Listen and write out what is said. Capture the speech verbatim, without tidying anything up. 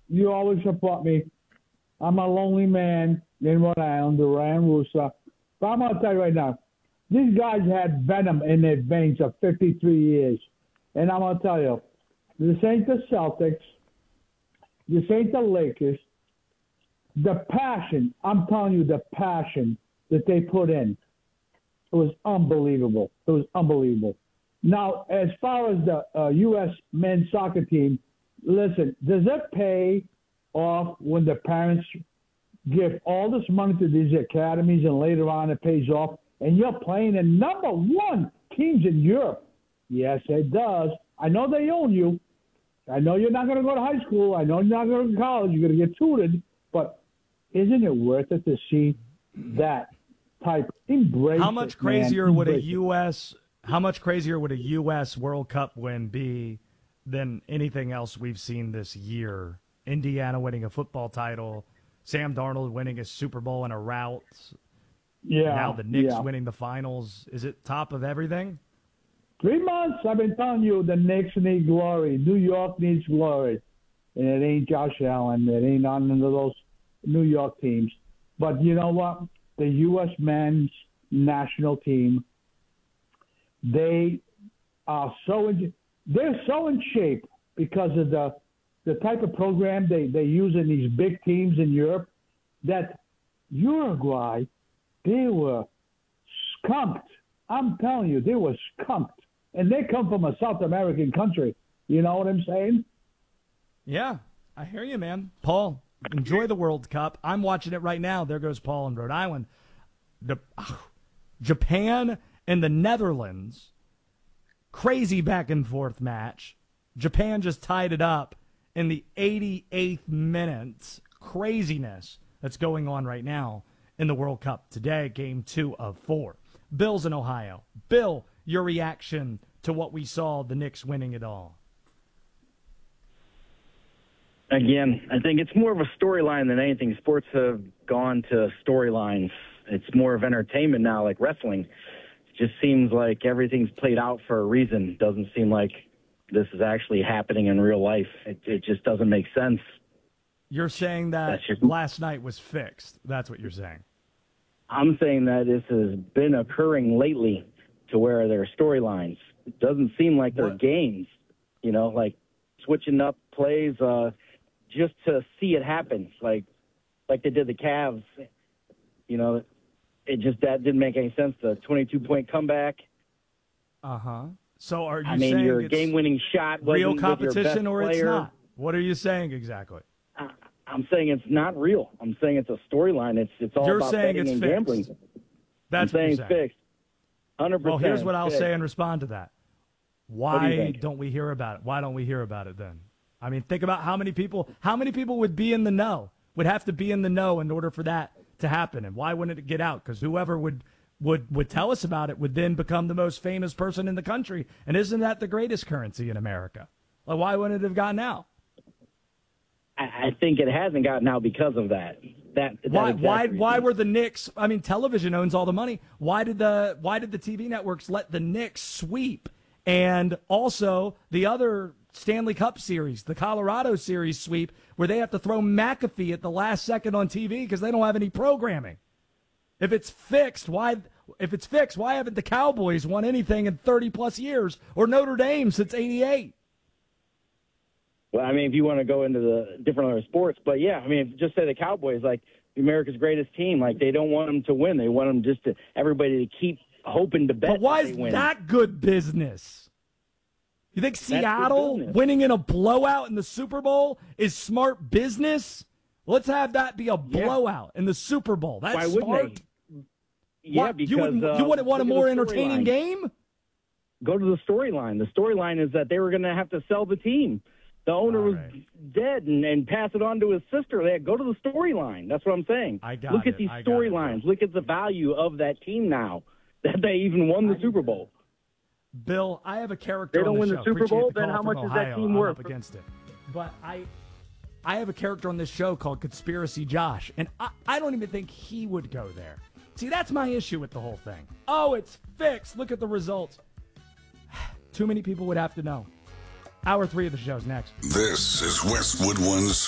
you always support me. I'm a lonely man in Rhode Island, Duran Russa. But I'm going to tell you right now, these guys had venom in their veins for fifty-three years. And I'm going to tell you, this ain't the Celtics. This ain't the Lakers. The passion, I'm telling you, the passion that they put in, it was unbelievable. It was unbelievable. Now, as far as the uh, U S men's soccer team, listen, does it pay off when the parents give all this money to these academies and later on it pays off and you're playing in number one teams in Europe? Yes, it does. I know they own you. I know you're not going to go to high school. I know you're not going to college. You're going to get tutored. But isn't it worth it to see that type embrace? How much it, crazier man. would a Embrace U S how much crazier would a U S World Cup win be than anything else we've seen this year? Indiana winning a football title, Sam Darnold winning a Super Bowl in a rout. Yeah. Now the Knicks yeah. winning the finals. Is it top of everything? Three months, I've been telling you, the Knicks need glory. New York needs glory. And it ain't Josh Allen. It ain't none of those New York teams. But you know what? The U S men's national team, they are so in, they're so in shape because of the the type of program they, they use in these big teams in Europe that Uruguay, they were skunked. I'm telling you, they were skunked. And they come from a South American country. You know what I'm saying? Yeah, I hear you, man. Paul, enjoy the World Cup. I'm watching it right now. There goes Paul in Rhode Island. The, oh, Japan and the Netherlands, crazy back and forth match. Japan just tied it up in the eighty-eighth minute. Craziness that's going on right now in the World Cup today, game two of four. Bill's in Ohio. Bill, your reaction to what we saw, the Knicks winning it all? Again, I think it's more of a storyline than anything. Sports have gone to storylines. It's more of entertainment now, like wrestling. It just seems like everything's played out for a reason. Doesn't seem like this is actually happening in real life. It, it just doesn't make sense. You're saying that just, last night was fixed. That's what you're saying. I'm saying that this has been occurring lately to where there are storylines. It doesn't seem like they're What? games, you know, like switching up plays uh, just to see it happen, like like they did the Cavs. You know, it just that didn't make any sense. The twenty-two point comeback. Uh-huh. So are you I mean, saying your it's game-winning shot wasn't real with your competition best or it's player. not? What are you saying exactly? I, I'm saying it's not real. I'm saying it's a storyline. It's it's all You're about saying betting it's and fixed. gambling. That's I'm what saying you're it's saying. fixed. one hundred percent Well, here's what I'll fixed. say and respond to that. What do you Why think? don't we hear about it? Why don't we hear about it then? I mean, think about how many people how many people would be in the know, would have to be in the know in order for that to happen. And why wouldn't it get out? Because whoever would, would, would tell us about it would then become the most famous person in the country. And isn't that the greatest currency in America? Like, why wouldn't it have gotten out? I, I think it hasn't gotten out because of that. That, that Why? exact Why? reason. Why were the Knicks? I mean, television owns all the money. Why did the Why did the T V networks let the Knicks sweep? And also the other Stanley Cup series, the Colorado series sweep, where they have to throw McAfee at the last second on T V because they don't have any programming. If it's fixed, why? If it's fixed, why haven't the Cowboys won anything in thirty plus years, or Notre Dame since eighty-eight? Well, I mean, if you want to go into the different other sports, but yeah, I mean, just say the Cowboys, like America's greatest team, like they don't want them to win. They want them just to everybody to keep hoping to bet. But why that is they win. that good business? You think good Seattle business. winning in a blowout in the Super Bowl is smart business? Let's have that be a Yeah. blowout in the Super Bowl. That's Why wouldn't smart. they? Yeah, What? because you wouldn't, uh, you wouldn't want a look at more the entertaining storyline. game? Go to the storyline. The storyline is that they were going to have to sell the team. The owner All was right. dead and, and pass it on to his sister. They had, go to the storyline. That's what I'm saying. I got Look it. at these I got it, storylines. bro. Look at the value of that team now that they even won the I- Super Bowl. Bill, I have a character They don't on the win the show. Super Appreciate Bowl, the then call how from much is that Ohio. team I'm worth? up against it. But I I have a character on this show called Conspiracy Josh, and I, I don't even think he would go there. See, that's my issue with the whole thing. Oh, it's fixed. Look at the results. Too many people would have to know. Hour three of the show's next. This is Westwood One's